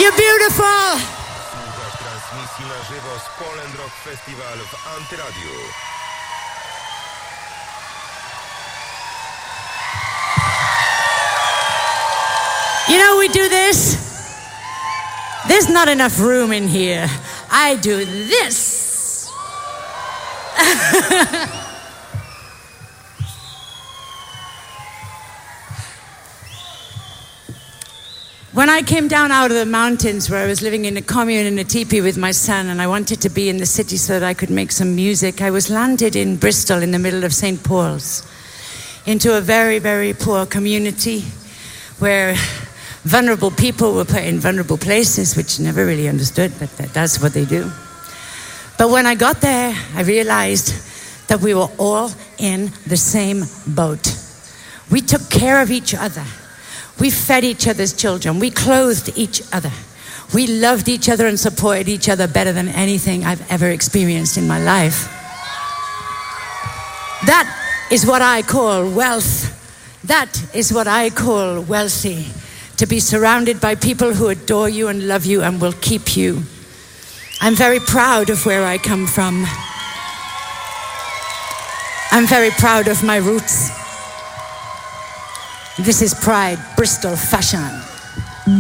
You're beautiful! Słuchasz transmisji na żywo z Poland Rock Festival w Antyradiu. You know we do this? There's not enough room in here. I do this. When I came down out of the mountains where I was living in a commune in a teepee with my son, and I wanted to be in the city so that I could make some music, I was landed in Bristol in the middle of St. Paul's into a very, very poor community where vulnerable people were put in vulnerable places, which I never really understood, but that's what they do. But when I got there, I realized that we were all in the same boat. We took care of each other. We fed each other's children. We clothed each other. We loved each other and supported each other better than anything I've ever experienced in my life. That is what I call wealth. That is what I call wealthy. To be surrounded by people who adore you and love you and will keep you. I'm very proud of where I come from. I'm very proud of my roots. This is Pride, Bristol fashion.